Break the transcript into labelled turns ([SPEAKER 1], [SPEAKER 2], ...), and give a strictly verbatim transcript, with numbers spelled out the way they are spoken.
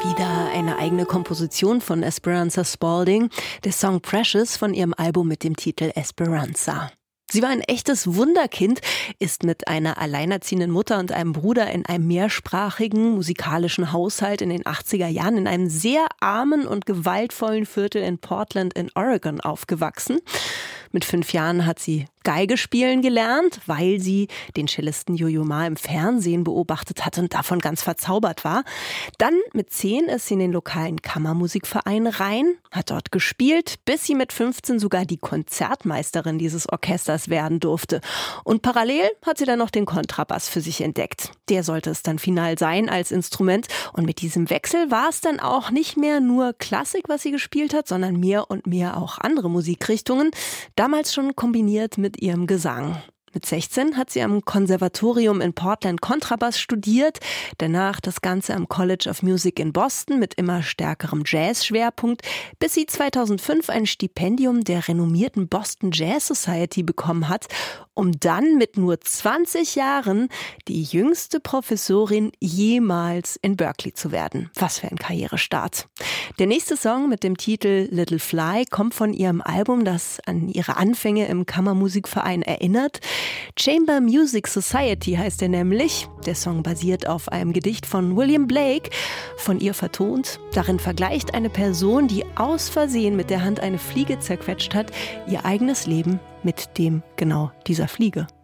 [SPEAKER 1] Wieder eine eigene Komposition von Esperanza Spalding, der Song Precious von ihrem Album mit dem Titel Esperanza. Sie war ein echtes Wunderkind, ist mit einer alleinerziehenden Mutter und einem Bruder in einem mehrsprachigen musikalischen Haushalt in den achtziger Jahren in einem sehr armen und gewaltvollen Viertel in Portland in Oregon aufgewachsen. Mit fünf Jahren hat sie Geige spielen gelernt, weil sie den Cellisten Yo-Yo Ma im Fernsehen beobachtet hat und davon ganz verzaubert war. Dann mit zehn ist sie in den lokalen Kammermusikverein rein, hat dort gespielt, bis sie mit fünfzehn sogar die Konzertmeisterin dieses Orchesters werden durfte. Und parallel hat sie dann noch den Kontrabass für sich entdeckt. Der sollte es dann final sein als Instrument. Und mit diesem Wechsel war es dann auch nicht mehr nur Klassik, was sie gespielt hat, sondern mehr und mehr auch andere Musikrichtungen. Damals schon kombiniert mit ihrem Gesang. Mit sechzehn hat sie am Konservatorium in Portland Kontrabass studiert, danach das Ganze am College of Music in Boston mit immer stärkerem Jazz-Schwerpunkt, bis sie zweitausendfünf ein Stipendium der renommierten Boston Jazz Society bekommen hat, um dann mit nur zwanzig Jahren die jüngste Professorin jemals in Berklee zu werden. Was für ein Karrierestart. Der nächste Song mit dem Titel Little Fly kommt von ihrem Album, das an ihre Anfänge im Kammermusikverein erinnert. Chamber Music Society heißt er nämlich. Der Song basiert auf einem Gedicht von William Blake, von ihr vertont. Darin vergleicht eine Person, die aus Versehen mit der Hand eine Fliege zerquetscht hat, ihr eigenes Leben mit dem genau dieser Fliege.